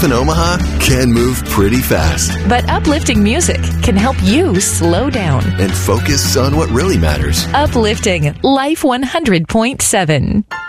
in Omaha can move pretty fast. But uplifting music can help you slow down and focus on what really matters. Uplifting Life 100.7.